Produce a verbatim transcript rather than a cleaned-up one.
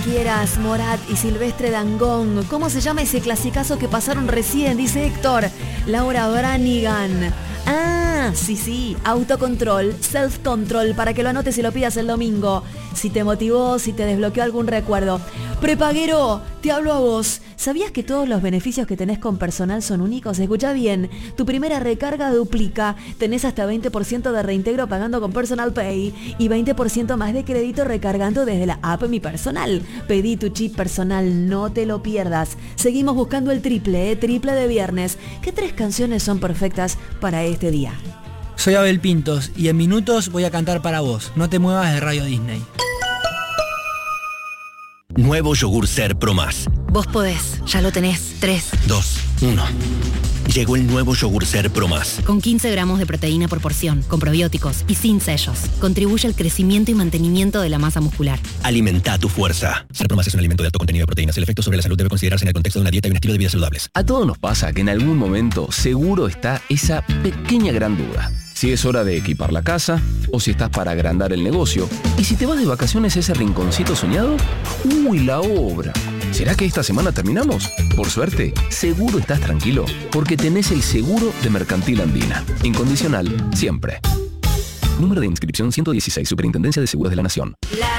quieras, Morat y Silvestre Dangond. ¿Cómo se llama ese clasicazo que pasaron recién? Dice Héctor. Laura Branigan. Ah, sí, sí, autocontrol, self-control, para que lo anotes y lo pidas el domingo. Si te motivó, si te desbloqueó algún recuerdo. Prepaguero, te hablo a vos. ¿Sabías que todos los beneficios que tenés con Personal son únicos? Escucha bien, tu primera recarga duplica. Tenés hasta veinte por ciento de reintegro pagando con Personal Pay y veinte por ciento más de crédito recargando desde la app Mi Personal. Pedí tu chip personal, no te lo pierdas. Seguimos buscando el triple, ¿eh? Triple de viernes. ¿Qué tres canciones son perfectas para este día? Soy Abel Pintos y en minutos voy a cantar para vos. No te muevas de Radio Disney. Nuevo yogur Ser Pro Más. Vos podés, ya lo tenés. tres, dos, uno. Llegó el nuevo yogur Ser Pro Más. Con quince gramos de proteína por porción, con probióticos y sin sellos. Contribuye al crecimiento y mantenimiento de la masa muscular. Alimenta tu fuerza. Ser Pro Más es un alimento de alto contenido de proteínas. El efecto sobre la salud debe considerarse en el contexto de una dieta y un estilo de vida saludables. A todos nos pasa que en algún momento seguro está esa pequeña gran duda. Si es hora de equipar la casa o si estás para agrandar el negocio. Y si te vas de vacaciones a ese rinconcito soñado, ¡uy, la obra! ¿Será que esta semana terminamos? Por suerte, seguro estás tranquilo, porque tenés el seguro de Mercantil Andina. Incondicional, siempre. Número de inscripción ciento dieciséis, Superintendencia de Seguros de la Nación. La